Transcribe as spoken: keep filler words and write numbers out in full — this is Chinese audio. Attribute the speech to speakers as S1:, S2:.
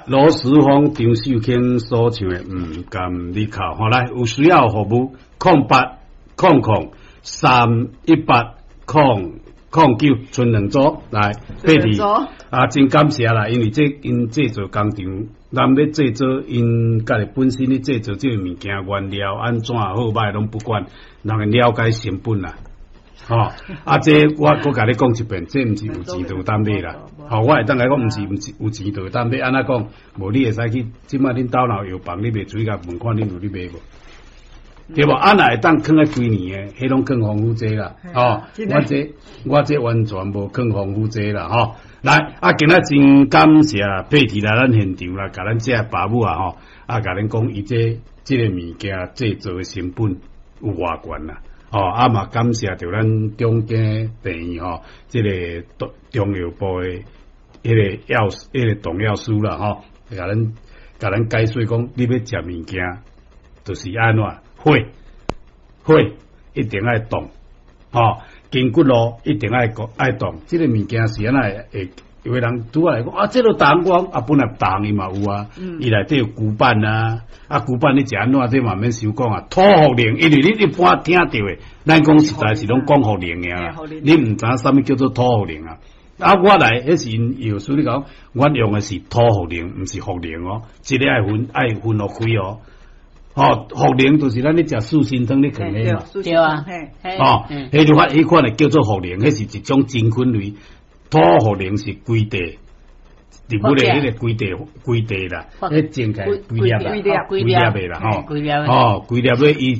S1: 来，罗时丰、张秀卿所唱的《唔甘你靠》，好来，有需要服务空八空空三一八空空九，剩两组来八题啊，真感谢啦，因为这因制作工厂，咱要制作因家己本身咧制作这个物件原料安怎好歹拢不管，人个了解成本啦。哦，啊，这我我甲你讲一遍，这毋是有钱就有担买啦。好、哦，我会当来讲，毋是毋是有钱就有担买，安怎讲？无你会使去，即摆恁兜闹药房，你卖水甲问看恁有你买无？对无？啊，若会当囥喺几年诶，迄拢更丰富济啦。哦，我这我这完全无更丰富济啦。吼、哦，来，啊，今仔真感谢佩蒂来咱现场啦，甲咱这爸母啊，吼，啊，甲恁讲伊这这个物件制作诶成本有偌悬啦。哦，啊嘛感谢着咱中间病院吼，即、这个中药部诶迄个药迄、那个董药师啦吼，甲咱甲咱解说讲，你要食物件，就是安怎火火一定爱动，吼筋骨路一定爱爱动，即、这个物件是安怎会？有个人拄来讲啊，这个糖我啊本来糖伊嘛有啊，伊内底有骨板啊，啊骨板你食安怎这嘛免想讲啊，土茯苓，因为你一般听到的，咱讲实在是拢讲茯苓个啦，你毋知啥物叫做土茯苓啊？啊我来迄是药师你讲，我用的是土茯苓，毋是茯苓哦，一个爱分爱分落开哦。哦，茯苓就是咱咧食素心汤咧放的嘛，
S2: 对啊，嘿，
S1: 哦，迄种法迄款诶叫做茯苓，迄是一种真菌类。土茯苓是规地，日本诶迄个规地规地啦，迄种起规粒啦，规粒诶啦，吼，哦，规粒咧伊。